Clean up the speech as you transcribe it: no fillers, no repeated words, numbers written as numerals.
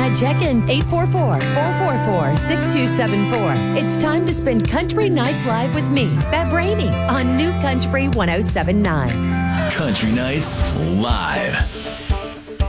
check in 844-444-6274. It's time to spend Country Nights Live with me, Bev Rainey, on New Country 107.9. Country Nights Live.